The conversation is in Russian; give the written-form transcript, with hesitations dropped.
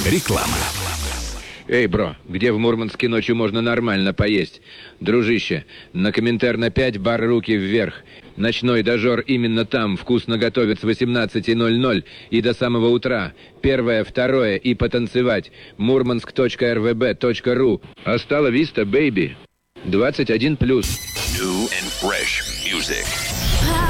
Реклама. Эй, бро, где в Мурманске ночью можно нормально поесть? Дружище, на Коминтерна 5 бар «Руки вверх». Ночной дожор именно там вкусно готовят с 18:00 и до самого утра. Первое, второе и потанцевать. Murmansk.rvb.ru. Hasta la vista, baby. 21+. New and fresh music.